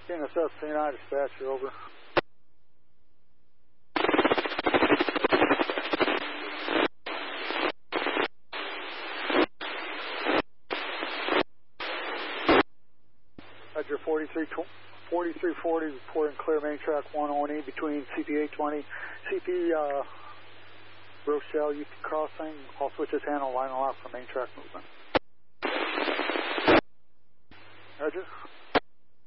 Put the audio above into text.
NSF St. I dispatch, you're over. Roger, 4340 reporting clear main track 101E between CP820, CP Rochelle, UP crossing. All switches handle, line and lock for main track movement. Roger.